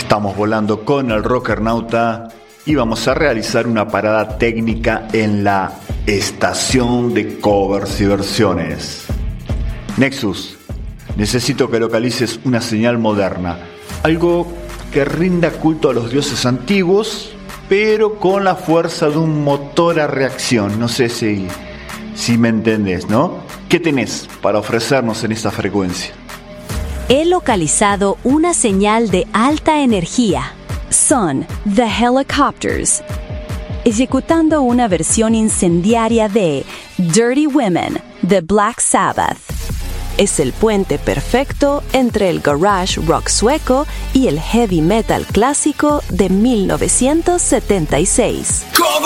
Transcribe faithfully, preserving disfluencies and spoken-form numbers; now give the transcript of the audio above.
Estamos volando con el Rockernauta y vamos a realizar una parada técnica en la estación de covers y versiones. Nexus, necesito que localices una señal moderna, algo que rinda culto a los dioses antiguos, pero con la fuerza de un motor a reacción. No sé si, si me entendés, ¿no? ¿Qué tenés para ofrecernos en esta frecuencia? He localizado una señal de alta energía. Son The Helicopters, ejecutando una versión incendiaria de Dirty Women de Black Sabbath. Es el puente perfecto entre el garage rock sueco y el heavy metal clásico de mil novecientos setenta y seis.